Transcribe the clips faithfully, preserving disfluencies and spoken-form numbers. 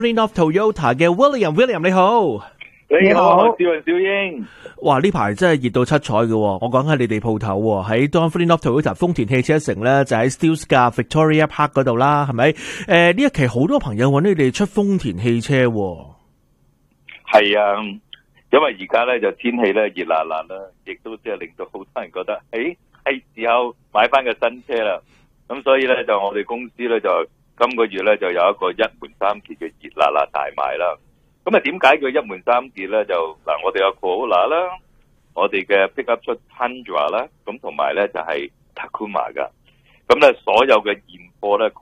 North Toyota 嘅 William，William 你好， 你好，小雲小英。 哇！呢排真係熱到七彩嘅，我講緊你哋鋪頭喺 Donfree North Toyota 豐田汽車城咧，就喺 Steeles Victoria Park 嗰度啦，係咪？誒、呃，呢一期好多朋友揾你哋出豐田汽車。 係啊，因為而家咧就天氣咧熱辣辣啦，亦都即係令到好多人覺得，誒係時候買翻個新車啦。咁所以咧就我哋公司咧就今個月咧就有一個一門三傑嘅熱辣辣大賣啦。咁啊，點解叫一門三傑咧？就嗱，我哋有 Corolla 啦，我哋嘅 Pickup 出 Tundra 啦，咁同埋咧就係 Tacoma 噶。咁咧所有嘅現貨咧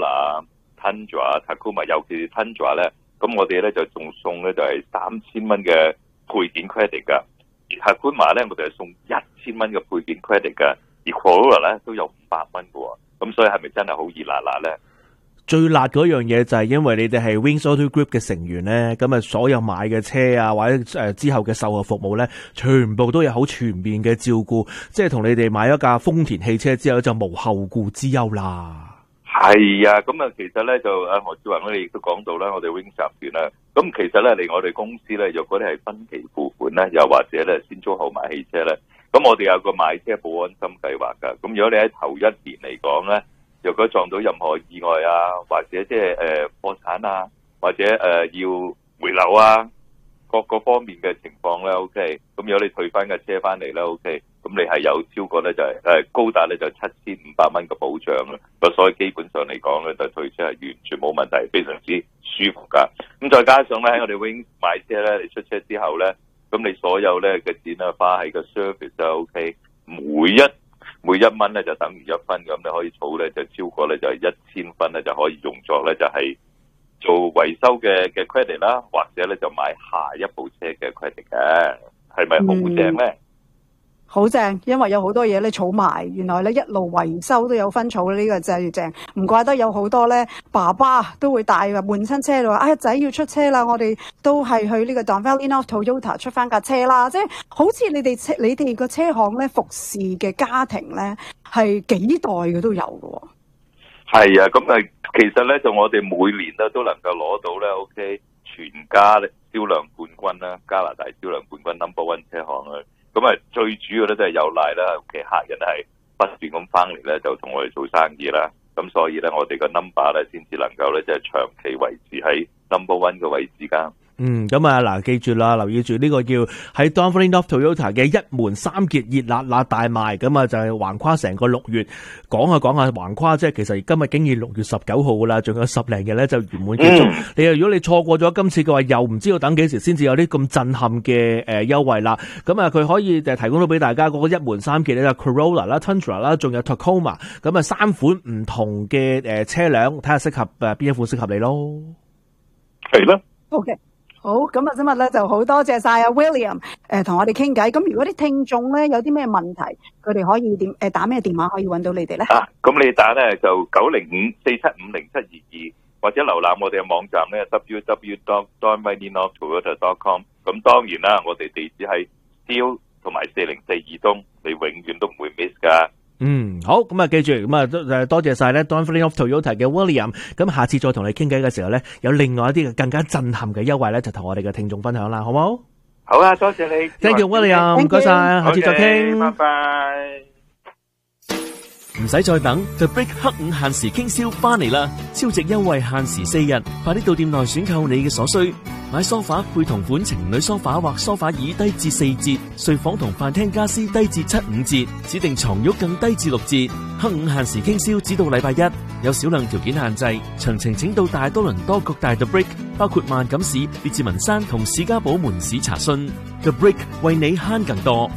Corolla、Tundra、Tacoma， 尤其是 Tundra 咧，咁我哋咧就仲送咧就係三千蚊嘅配件 credit 噶。而 Tacoma 咧，我哋係送一千蚊嘅配件 credit 噶。而 Corolla 咧都有五百蚊嘅喎。咁所以係咪真係好熱辣辣咧？ 最辣嗰樣嘢就係因為你哋係 Wings Auto Group 嘅成員咧，咁啊所有買嘅車啊或者誒之後嘅售後服務咧，全部都有好全面嘅照顧，即係同你哋買一架豐田汽車之後就無後顧之憂啦。 係啊，咁啊其實咧就啊何志宏咧亦都講到啦，我哋 Wings 集團啦，咁其實咧嚟我哋公司咧，若果你係分期付款咧，又或者咧先租後買汽車咧，咁我哋有個買車保安心計劃噶，咁如果你喺頭一年嚟講咧，如果撞到任何意外啊，或者即係誒破產啊，或者誒、呃、要回流啊，各個方面嘅情況咧 ，OK， 咁如果你退翻架車翻嚟咧 ，OK， 咁你係有超過咧就係、是、誒、呃、高達咧就七千五百蚊嘅保障啦，咁所以基本上嚟講咧就退車係完全冇問題，非常之舒服噶。咁再加上咧喺我哋 Wings 買車咧，你出車之後咧，咁你所有咧嘅錢啊花喺個 service 都 OK， 每一每一蚊咧就等於一分，咁你可以儲咧就超過咧就係一千分咧就可以用作咧就係做維修嘅嘅 credit 啦，或者咧就買下一部車嘅 credit 嘅，係咪好正咧？ 好正，因為有好多嘢咧儲埋，原來咧一路維修都有分儲，呢、這個真係正。唔怪得有好多咧爸爸都會帶啊換新車就話，哎仔要出車啦，我哋都係去呢個 Donfree North Toyota 出翻架車啦。即係好似你哋車你哋個車行咧服侍嘅家庭咧係幾代嘅都有嘅。 係啊，咁啊其實咧就我哋每年咧都能夠攞到咧 OK 全家銷量冠軍啦，加拿大銷量冠軍 number one 車行啦。咁啊，最主要咧都係有賴啦，其實客人係不斷咁翻嚟咧，就同我哋做生意啦。咁所以咧，我哋個 number 咧先至能夠咧，即係長期維持喺 number one 嘅位置㗎。 嗯，咁啊嗱，記住啦，留意住呢個叫喺 Donfree North Toyota 嘅一門三傑熱辣辣大賣，咁啊就係橫跨成個六月，講下講下橫跨，即係其實今日竟然六月十九號噶啦，仲有十零日咧就圓滿結束。嗯、你如果你錯過咗今次嘅話，又唔知道等幾時先至有啲咁震撼嘅誒優惠啦。咁啊，佢可以誒提供到俾大家嗰個一門三傑咧，就 Corolla 啦、Tundra 啦，仲有 Tacoma，咁啊三款唔同嘅誒車輛，睇下適合誒邊一款適合你咯。 係啦。 OK。好，咁啊，今日咧就好多謝晒阿 William，誒，同我哋傾偈。咁如果啲聽眾咧有啲咩問題，佢哋可以點誒打咩電話可以揾到你哋咧？啊， 咁你打咧就九零五四七五零七二二，或者瀏覽我哋嘅網站咧 w w w dot donfree north toyota dot com。咁當然啦，我哋地址喺 Steeles 同埋四零四二東，你永遠都唔會 miss 噶。 嗯，好，咁啊，記住，咁啊，多謝晒咧 Donfree North Toyota 嘅 William， 咁下次再同你傾偈嘅時候咧，有另外一啲更加震撼嘅優惠咧，就同我哋嘅聽眾分享啦，好唔好？ 好啊，多謝你 ，Thank you William， 唔該晒，下次再傾， 拜拜。 唔使再等 ，The Brick 黑五限時傾銷翻嚟啦！超值優惠限時四日，快啲到店內選購你嘅所需。買梳化配同款情侶梳化或梳化椅低至四折，睡房同飯廳家私低至七五折，指定床褥更低至六折。黑五限時傾銷只到禮拜一，有少量條件限制。詳情請到大多倫多各大 The Brick， 包括萬錦市、列治文山同士嘉堡門市查詢。The Brick 為你慳更多。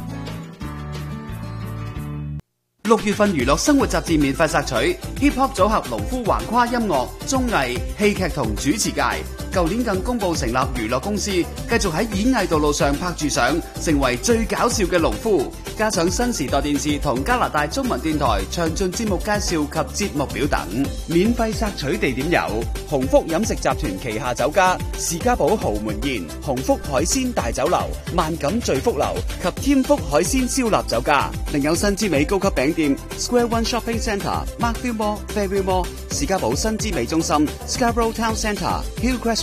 六月份娛樂生活雜誌免費索取 Hip Hop 組合農夫橫跨音樂、綜藝、戲劇同主持界。舊年更公布成立娛樂公司，繼續喺演藝道路上拍住相，成為最搞笑嘅農夫。加上新時代電視同加拿大中文電台詳盡節目介紹及節目表等。免費索取地點有鴻福飲食集團旗下酒家士嘉堡豪門宴、鴻福海鮮大酒樓、萬錦聚福樓及添福海鮮燒臘酒家。另有新之美高級餅店 Square One Shopping Centre、Markville Mall、Fairview Mall、士嘉堡新之美中心、Scarborough Town Centre、Hillcrest